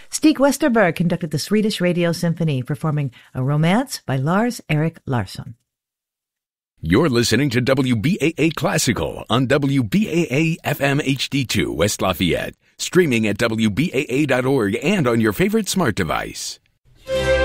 Stig Westerberg conducted the Swedish Radio Symphony, performing A Romance by Lars-Erik Larsson. You're listening to WBAA Classical on WBAA FM HD2 West Lafayette, streaming at WBAA.org and on your favorite smart device.